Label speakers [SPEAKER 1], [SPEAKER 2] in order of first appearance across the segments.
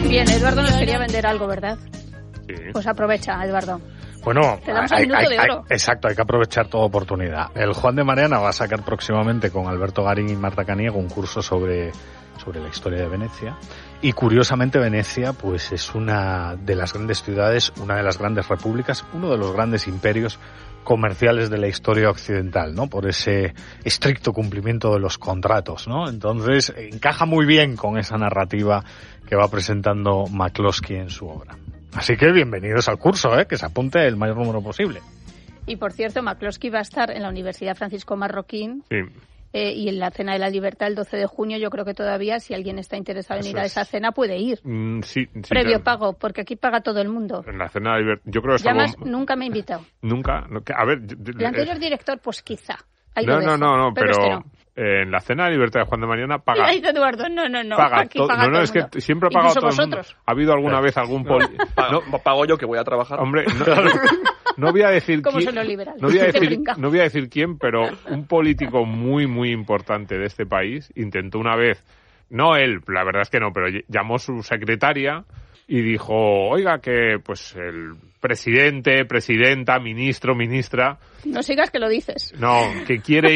[SPEAKER 1] Bien, Eduardo nos quería vender algo, ¿verdad?
[SPEAKER 2] Sí.
[SPEAKER 1] Pues aprovecha, Eduardo.
[SPEAKER 3] Bueno,
[SPEAKER 1] Te damos el minuto de oro.
[SPEAKER 3] Exacto, hay que aprovechar toda oportunidad. El Juan de Mariana va a sacar próximamente con Alberto Garín y Marta Caniego un curso sobre la historia de Venecia. Y curiosamente Venecia pues es una de las grandes ciudades, una de las grandes repúblicas, uno de los grandes imperios comerciales de la historia occidental, ¿no? Por ese estricto cumplimiento de los contratos, ¿no? Entonces encaja muy bien con esa narrativa que va presentando McCloskey en su obra. Así que bienvenidos al curso, que se apunte el mayor número posible.
[SPEAKER 1] Y por cierto, McCloskey va a estar en la Universidad Francisco Marroquín.
[SPEAKER 2] Sí.
[SPEAKER 1] Y en la Cena de la Libertad el 12 de junio, yo creo que todavía, si alguien está interesado en ir a esa cena, puede ir.
[SPEAKER 2] Sí,
[SPEAKER 1] previo pago, porque aquí paga todo el mundo.
[SPEAKER 2] En la Cena de la Libertad, yo creo que es
[SPEAKER 1] y además,
[SPEAKER 2] algo...
[SPEAKER 1] nunca me ha invitado.
[SPEAKER 2] Nunca. A ver...
[SPEAKER 1] El anterior director, pues quizá. Ahí
[SPEAKER 2] no,
[SPEAKER 1] lo dejo,
[SPEAKER 2] no, pero
[SPEAKER 1] este no.
[SPEAKER 2] En la Cena de Libertad de Juan de Mariana paga...
[SPEAKER 1] Y ahí dice Eduardo, no,
[SPEAKER 2] paga
[SPEAKER 1] aquí paga todo el
[SPEAKER 2] es
[SPEAKER 1] mundo.
[SPEAKER 2] que siempre ha pagado todo
[SPEAKER 1] vosotros.
[SPEAKER 2] el mundo. ¿Ha habido alguna vez algún
[SPEAKER 4] pago yo que voy a trabajar?
[SPEAKER 2] Hombre, no voy a decir
[SPEAKER 1] ¿Cómo
[SPEAKER 2] quién,
[SPEAKER 1] son los liberales?
[SPEAKER 2] No voy a decir quién, pero un político muy, muy importante de este país intentó una vez, no él, la verdad es que no, pero llamó a su secretaria y dijo, oiga, que pues el presidente, presidenta, ministro, ministra...
[SPEAKER 1] No sigas que lo dices.
[SPEAKER 2] No, que quiere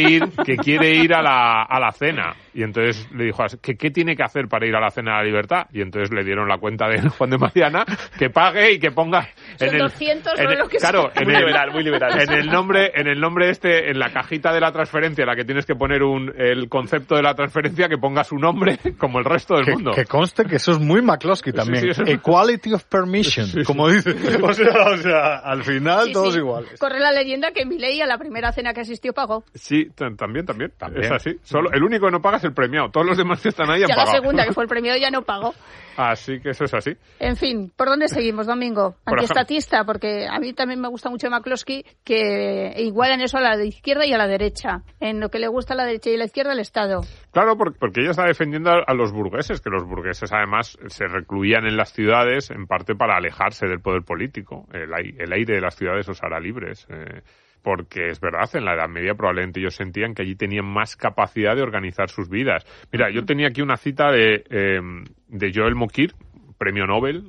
[SPEAKER 2] ir a la cena. Y entonces le dijo, ¿qué tiene que hacer para ir a la Cena de la Libertad? Y entonces le dieron la cuenta de Juan de Mariana, que pague y que ponga...
[SPEAKER 1] Son 200 o lo que
[SPEAKER 2] claro,
[SPEAKER 1] sea.
[SPEAKER 2] Muy liberal. En el nombre en la cajita de la transferencia, la que tienes que poner el concepto de la transferencia, que ponga su nombre como el resto del mundo.
[SPEAKER 3] Que conste que eso es muy McCloskey también.
[SPEAKER 2] Sí,
[SPEAKER 3] Equality of permission, como dice. O sea, al final todos iguales.
[SPEAKER 1] Corre la leyenda que Milei a la primera cena que asistió pagó.
[SPEAKER 2] Sí, también. Es así. Solo el único que no paga es el premiado. Todos los demás que están ahí han
[SPEAKER 1] ya
[SPEAKER 2] pagado.
[SPEAKER 1] La segunda, que fue el premiado, ya no pagó.
[SPEAKER 2] Así que eso es así.
[SPEAKER 1] En fin, ¿por dónde seguimos, Domingo? Antiestatista, porque a mí también me gusta mucho McCloskey, que igualan eso a la de izquierda y a la derecha. En lo que le gusta a la derecha y a la izquierda, el Estado.
[SPEAKER 2] Claro, porque ella está defendiendo a los burgueses, que los burgueses además se recluían en las ciudades en parte para alejarse del poder político. El aire de las ciudades os hará libres. Porque es verdad, en la Edad Media probablemente ellos sentían que allí tenían más capacidad de organizar sus vidas. Mira, yo tenía aquí una cita de Joel Mokyr, premio Nobel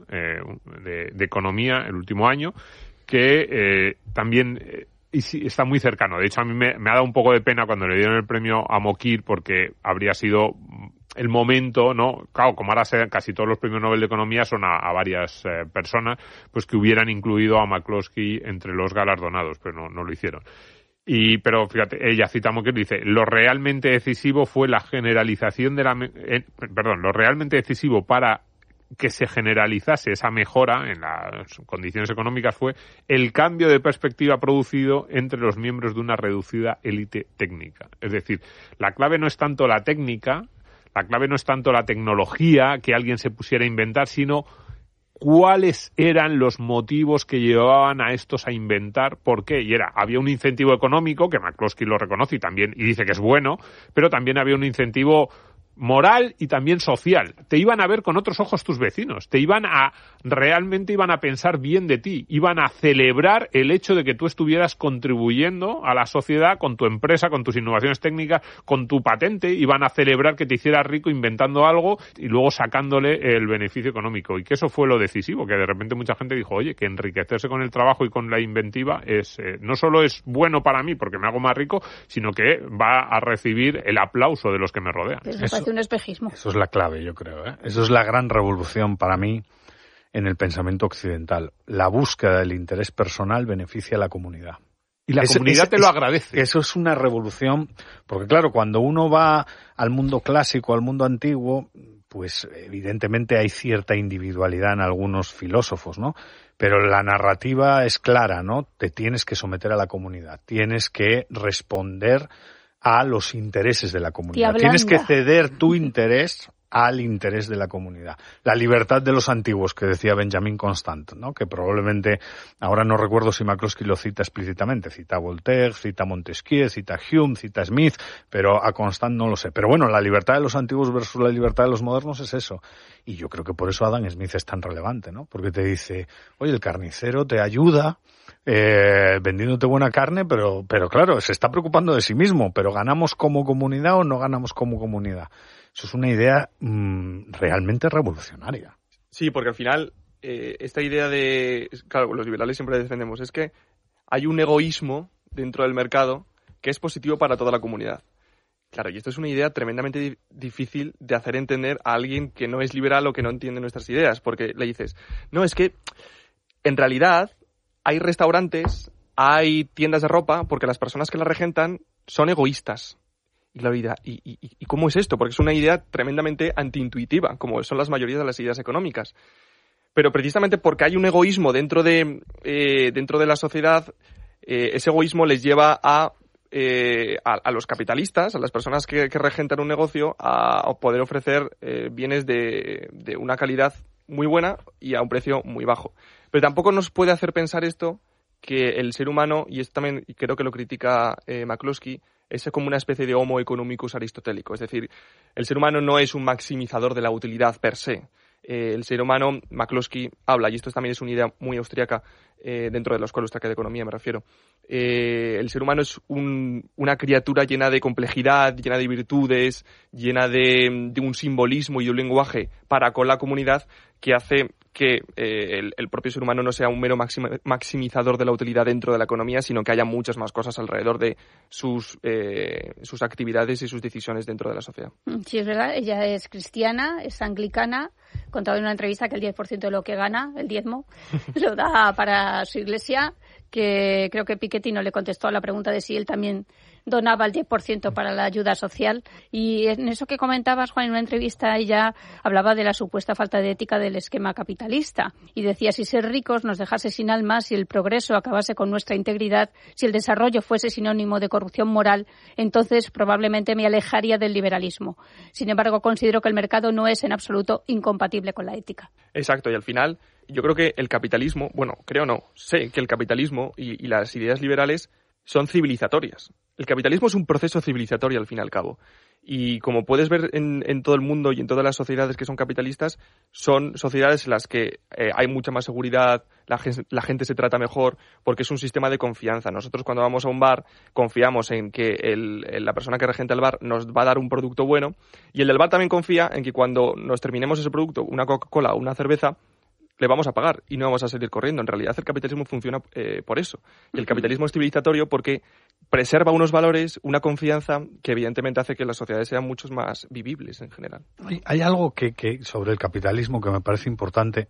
[SPEAKER 2] de Economía el último año, que también está muy cercano. De hecho, a mí me ha dado un poco de pena cuando le dieron el premio a Mokyr, porque habría sido el momento, ¿no? Claro, como ahora casi todos los premios Nobel de Economía son a varias personas, pues que hubieran incluido a McCloskey entre los galardonados, pero no lo hicieron. Pero fíjate, ella cita a Mokyr, dice, lo realmente decisivo fue la generalización lo realmente decisivo para que se generalizase esa mejora en las condiciones económicas fue el cambio de perspectiva producido entre los miembros de una reducida élite técnica. Es decir, la clave no es tanto la técnica, la clave no es tanto la tecnología que alguien se pusiera a inventar, sino cuáles eran los motivos que llevaban a estos a inventar, por qué. Y había un incentivo económico, que McCloskey lo reconoce y dice que es bueno, pero también había un incentivo moral y también social. Te iban a ver con otros ojos tus vecinos, realmente iban a pensar bien de ti, iban a celebrar el hecho de que tú estuvieras contribuyendo a la sociedad con tu empresa, con tus innovaciones técnicas, con tu patente, iban a celebrar que te hicieras rico inventando algo y luego sacándole el beneficio económico. Y que eso fue lo decisivo, que de repente mucha gente dijo, oye, que enriquecerse con el trabajo y con la inventiva no solo es bueno para mí porque me hago más rico, sino que va a recibir el aplauso de los que me rodean.
[SPEAKER 1] Un espejismo.
[SPEAKER 3] Eso es la clave, yo creo. Eso es la gran revolución para mí en el pensamiento occidental. La búsqueda del interés personal beneficia a la comunidad.
[SPEAKER 2] Y la comunidad te lo agradece.
[SPEAKER 3] Eso es una revolución, porque claro, cuando uno va al mundo clásico, al mundo antiguo, pues evidentemente hay cierta individualidad en algunos filósofos, ¿no? Pero la narrativa es clara, ¿no? Te tienes que someter a la comunidad, tienes que responder a los intereses de la comunidad. Tienes que ceder tu interés al interés de la comunidad. La libertad de los antiguos, que decía Benjamin Constant, ¿no? Que probablemente, ahora no recuerdo si McCloskey lo cita explícitamente, cita a Voltaire, cita a Montesquieu, cita a Hume, cita a Smith, pero a Constant no lo sé. Pero bueno, la libertad de los antiguos versus la libertad de los modernos es eso. Y yo creo que por eso Adam Smith es tan relevante, ¿no? Porque te dice, oye, el carnicero te ayuda vendiéndote buena carne, pero claro, se está preocupando de sí mismo, pero ¿ganamos como comunidad o no ganamos como comunidad? Eso es una idea realmente revolucionaria.
[SPEAKER 4] Sí, porque al final esta idea de... Claro, los liberales siempre defendemos, es que hay un egoísmo dentro del mercado que es positivo para toda la comunidad. Claro, y esto es una idea tremendamente difícil de hacer entender a alguien que no es liberal o que no entiende nuestras ideas, porque le dices, no, es que en realidad hay restaurantes, hay tiendas de ropa, porque las personas que las regentan son egoístas. Y claro, ¿y cómo es esto? Porque es una idea tremendamente antiintuitiva, como son las mayorías de las ideas económicas. Pero precisamente porque hay un egoísmo dentro de la sociedad, ese egoísmo les lleva a los capitalistas, a las personas que regentan un negocio, a poder ofrecer bienes de una calidad muy buena y a un precio muy bajo. Pero tampoco nos puede hacer pensar esto que el ser humano, y esto también creo que lo critica McCloskey, es como una especie de homo economicus aristotélico. Es decir, el ser humano no es un maximizador de la utilidad per se. El ser humano, McCloskey habla, y esto también es una idea muy austríaca, dentro de la escuela austríaca de economía me refiero. El ser humano es una criatura llena de complejidad, llena de virtudes, llena de un simbolismo y de un lenguaje para con la comunidad que hace que el propio ser humano no sea un mero maximizador de la utilidad dentro de la economía, sino que haya muchas más cosas alrededor de sus actividades y sus decisiones dentro de la sociedad.
[SPEAKER 1] Sí, es verdad. Ella es cristiana, es anglicana. Contaba en una entrevista que el 10% de lo que gana, el diezmo, lo da para su iglesia, que creo que Piketty no le contestó a la pregunta de si él también donaba el 10% para la ayuda social. Y en eso que comentabas, Juan, en una entrevista ella hablaba de la supuesta falta de ética del esquema capitalista y decía, si ser ricos nos dejase sin alma, si el progreso acabase con nuestra integridad, si el desarrollo fuese sinónimo de corrupción moral, entonces probablemente me alejaría del liberalismo. Sin embargo, considero que el mercado no es en absoluto incompatible con la ética.
[SPEAKER 4] Exacto, y al final yo creo que el capitalismo, bueno, creo no, sé que el capitalismo y las ideas liberales son civilizatorias. El capitalismo es un proceso civilizatorio al fin y al cabo. Y como puedes ver en todo el mundo y en todas las sociedades que son capitalistas, son sociedades en las que hay mucha más seguridad, la gente se trata mejor, porque es un sistema de confianza. Nosotros cuando vamos a un bar confiamos en que la persona que regenta el bar nos va a dar un producto bueno, y el del bar también confía en que cuando nos terminemos ese producto, una Coca-Cola o una cerveza, le vamos a pagar y no vamos a salir corriendo. En realidad el capitalismo funciona por eso. Y el capitalismo es civilizatorio porque preserva unos valores, una confianza que evidentemente hace que las sociedades sean mucho más vivibles en general.
[SPEAKER 3] Hay algo que sobre el capitalismo que me parece importante,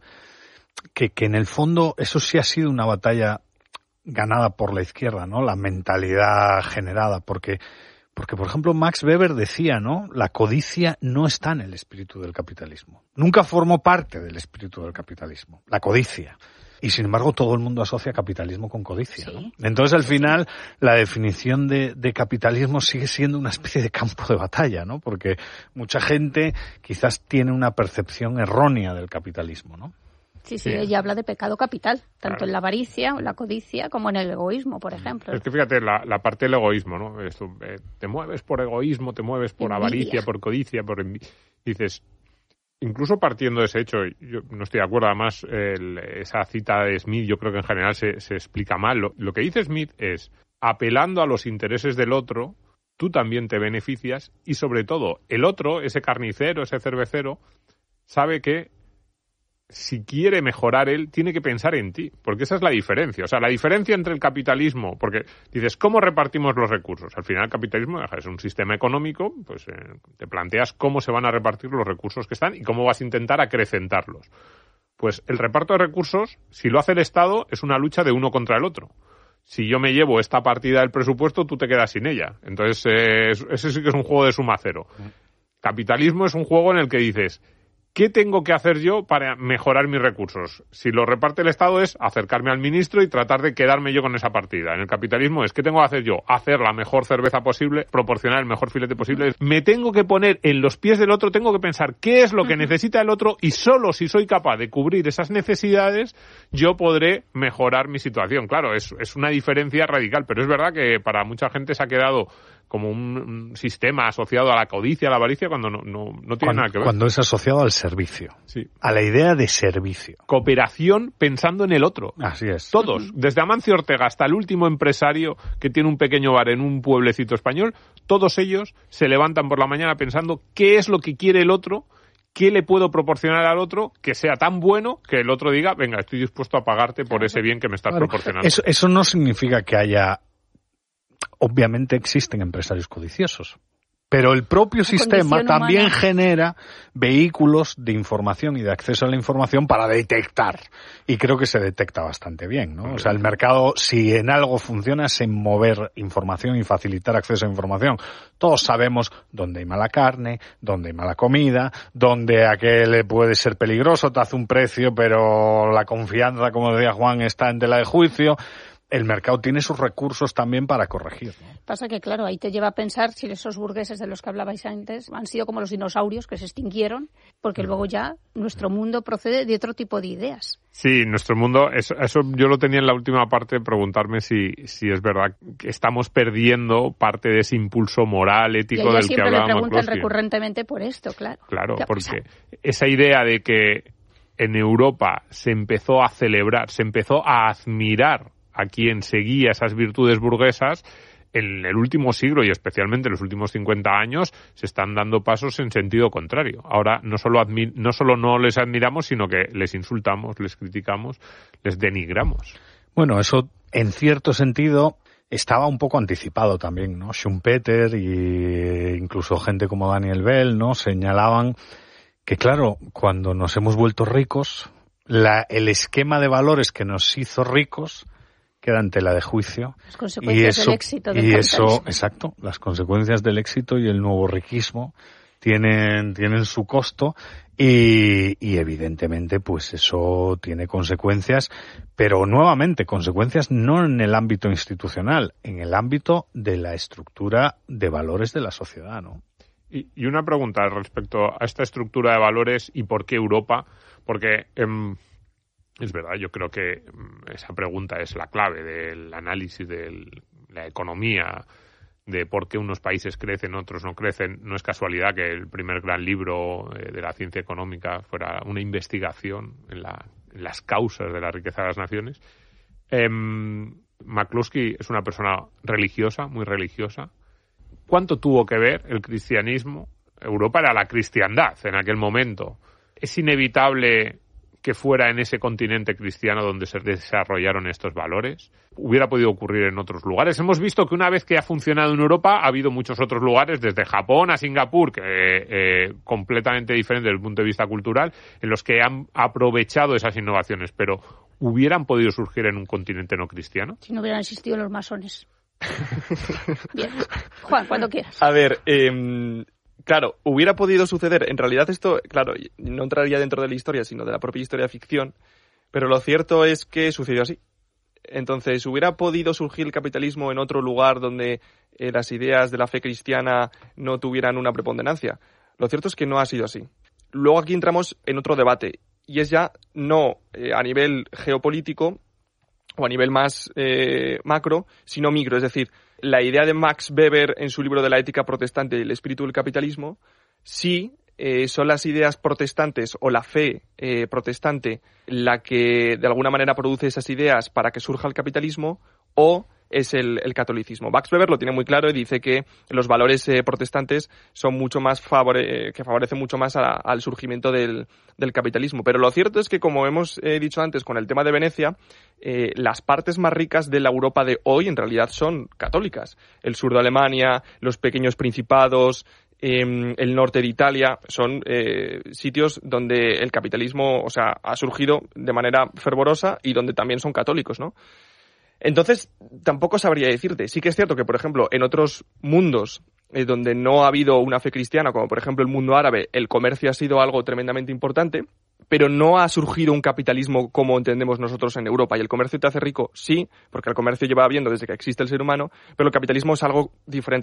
[SPEAKER 3] que en el fondo eso sí ha sido una batalla ganada por la izquierda, ¿no? La mentalidad generada, porque por ejemplo Max Weber decía, ¿no? La codicia no está en el espíritu del capitalismo. Nunca formó parte del espíritu del capitalismo, la codicia. Y sin embargo todo el mundo asocia capitalismo con codicia, ¿no? Sí. Entonces al final la definición de capitalismo sigue siendo una especie de campo de batalla, ¿no? Porque mucha gente quizás tiene una percepción errónea del capitalismo, ¿no?
[SPEAKER 1] Sí, ella habla de pecado capital, tanto en la avaricia o la codicia como en el egoísmo, por ejemplo.
[SPEAKER 2] Es que fíjate, la parte del egoísmo, ¿no? Esto, te mueves por egoísmo, te mueves por envidia, avaricia, por codicia, dices, incluso partiendo de ese hecho, yo no estoy de acuerdo, además, esa cita de Smith, yo creo que en general se explica mal. Lo que dice Smith es, apelando a los intereses del otro, tú también te beneficias y, sobre todo, el otro, ese carnicero, ese cervecero, sabe que si quiere mejorar él, tiene que pensar en ti, porque esa es la diferencia. O sea, la diferencia entre el capitalismo, porque dices, ¿cómo repartimos los recursos? Al final el capitalismo es un sistema económico, pues te planteas cómo se van a repartir los recursos que están y cómo vas a intentar acrecentarlos. Pues el reparto de recursos, si lo hace el Estado, es una lucha de uno contra el otro. Si yo me llevo esta partida del presupuesto, tú te quedas sin ella. Entonces, ese sí que es un juego de suma cero. Capitalismo es un juego en el que dices, ¿qué tengo que hacer yo para mejorar mis recursos? Si lo reparte el Estado es acercarme al ministro y tratar de quedarme yo con esa partida. En el capitalismo es, ¿qué tengo que hacer yo? Hacer la mejor cerveza posible, proporcionar el mejor filete posible. Me tengo que poner en los pies del otro, tengo que pensar qué es lo que necesita el otro y solo si soy capaz de cubrir esas necesidades, yo podré mejorar mi situación. Claro, es una diferencia radical, pero es verdad que para mucha gente se ha quedado como un sistema asociado a la codicia, a la avaricia, cuando no tiene nada que ver.
[SPEAKER 3] Cuando es asociado al servicio,
[SPEAKER 2] sí,
[SPEAKER 3] a la idea de servicio.
[SPEAKER 2] Cooperación pensando en el otro.
[SPEAKER 3] Así es.
[SPEAKER 2] Todos, desde Amancio Ortega hasta el último empresario que tiene un pequeño bar en un pueblecito español, todos ellos se levantan por la mañana pensando qué es lo que quiere el otro ¿qué le puedo proporcionar al otro que sea tan bueno que el otro diga, venga, estoy dispuesto a pagarte por ese bien que me estás proporcionando?
[SPEAKER 3] Eso no significa que haya... Obviamente existen empresarios codiciosos, pero el propio sistema también genera vehículos de información y de acceso a la información para detectar. Y creo que se detecta bastante bien, ¿no? O sea, el mercado, si en algo funciona, es en mover información y facilitar acceso a información. Todos sabemos dónde hay mala carne, dónde hay mala comida, dónde aquel puede ser peligroso, te hace un precio, pero la confianza, como decía Juan, está en tela de juicio. El mercado tiene sus recursos también para corregir, ¿no?
[SPEAKER 1] Pasa que, claro, ahí te lleva a pensar si esos burgueses de los que hablabais antes han sido como los dinosaurios que se extinguieron, porque luego ya nuestro mundo procede de otro tipo de ideas.
[SPEAKER 2] Sí, nuestro mundo, eso yo lo tenía en la última parte, preguntarme si es verdad que estamos perdiendo parte de ese impulso moral, ético del que hablábamos.
[SPEAKER 1] Siempre le preguntan recurrentemente por esto, claro.
[SPEAKER 2] Claro, porque esa idea de que en Europa se empezó a celebrar, se empezó a admirar a quien seguía esas virtudes burguesas, en el último siglo y especialmente en los últimos 50 años se están dando pasos en sentido contrario. Ahora no solo no les admiramos, sino que les insultamos, les criticamos, les denigramos.
[SPEAKER 3] Bueno, eso en cierto sentido estaba un poco anticipado también, ¿no? Schumpeter y incluso gente como Daniel Bell, ¿no? Señalaban que, claro, cuando nos hemos vuelto ricos, el esquema de valores que nos hizo ricos queda en tela de juicio.
[SPEAKER 1] Las consecuencias del éxito del capitalismo.
[SPEAKER 3] Exacto, las consecuencias del éxito y el nuevo riquismo tienen su costo y evidentemente pues eso tiene consecuencias, pero nuevamente consecuencias no en el ámbito institucional, en el ámbito de la estructura de valores de la sociedad, ¿no?
[SPEAKER 2] Y una pregunta respecto a esta estructura de valores y por qué Europa, porque es verdad, yo creo que esa pregunta es la clave del análisis de la economía, de por qué unos países crecen, otros no crecen. No es casualidad que el primer gran libro de la ciencia económica fuera una investigación en las causas de la riqueza de las naciones. McCloskey es una persona religiosa, muy religiosa. ¿Cuánto tuvo que ver el cristianismo? Europa era la cristiandad en aquel momento. Es inevitable que fuera en ese continente cristiano donde se desarrollaron estos valores. Hubiera podido ocurrir en otros lugares. Hemos visto que una vez que ha funcionado en Europa, ha habido muchos otros lugares, desde Japón a Singapur, que completamente diferentes desde el punto de vista cultural, en los que han aprovechado esas innovaciones, pero ¿hubieran podido surgir en un continente no cristiano?
[SPEAKER 1] Si no hubieran existido los masones. Bien. Juan, cuando quieras.
[SPEAKER 4] A ver, claro, hubiera podido suceder. En realidad esto, claro, no entraría dentro de la historia, sino de la propia historia de ficción. Pero lo cierto es que sucedió así. Entonces, ¿hubiera podido surgir el capitalismo en otro lugar donde las ideas de la fe cristiana no tuvieran una preponderancia? Lo cierto es que no ha sido así. Luego aquí entramos en otro debate. Y es ya no a nivel geopolítico o a nivel más macro, sino micro. Es decir, la idea de Max Weber en su libro de la ética protestante y el espíritu del capitalismo, sí son las ideas protestantes o la fe protestante la que de alguna manera produce esas ideas para que surja el capitalismo, o es el catolicismo. Max Weber lo tiene muy claro y dice que los valores protestantes son mucho más que favorecen mucho más al surgimiento del capitalismo. Pero lo cierto es que, como hemos dicho antes con el tema de Venecia, las partes más ricas de la Europa de hoy en realidad son católicas. El sur de Alemania, los pequeños principados, el norte de Italia, son sitios donde el capitalismo, o sea, ha surgido de manera fervorosa y donde también son católicos, ¿no? Entonces, tampoco sabría decirte. Sí que es cierto que, por ejemplo, en otros mundos donde no ha habido una fe cristiana, como por ejemplo el mundo árabe, el comercio ha sido algo tremendamente importante, pero no ha surgido un capitalismo como entendemos nosotros en Europa. Y el comercio te hace rico, sí, porque el comercio lleva habiendo desde que existe el ser humano, pero el capitalismo es algo diferente